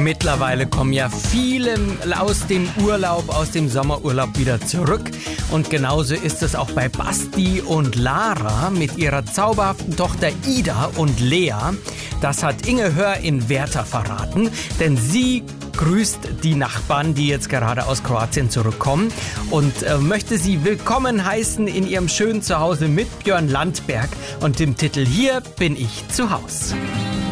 Mittlerweile kommen ja viele aus dem Urlaub, aus dem Sommerurlaub wieder zurück. Und genauso ist es auch bei Basti und Lara mit ihrer zauberhaften Tochter Ida und Lea. Das hat Inge Hör in Werther verraten, denn sie grüßt die Nachbarn, die jetzt gerade aus Kroatien zurückkommen und möchte sie willkommen heißen in ihrem schönen Zuhause mit Björn Landberg und dem Titel Hier bin ich zu Haus.